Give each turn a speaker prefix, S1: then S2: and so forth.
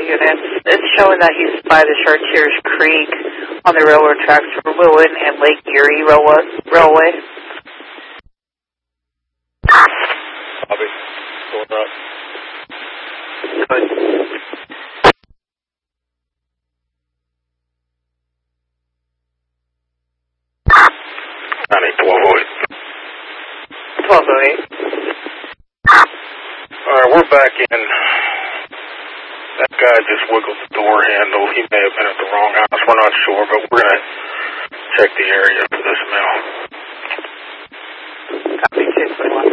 S1: units. It's showing that he's by the Chartiers Creek on the railroad tracks for Lewin and Lake Erie Railway.
S2: Copy. Going up.
S1: Good.
S2: I need 1208.
S1: 1208.
S2: Alright, we're back in. That guy just wiggled the door handle. He may have been at the wrong house. We're not sure, but we're going to check the area for this mail.
S1: Copy 221.